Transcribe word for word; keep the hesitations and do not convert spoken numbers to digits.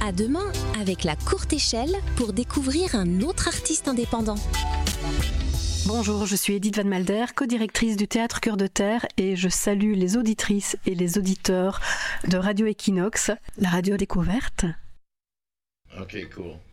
À demain avec La Courte Échelle pour découvrir un autre artiste indépendant. Bonjour, je suis Edith Van Malder, co-directrice du Théâtre Cœur de Terre et je salue les auditrices et les auditeurs de Radio Equinox, la radio découverte. Ok, cool.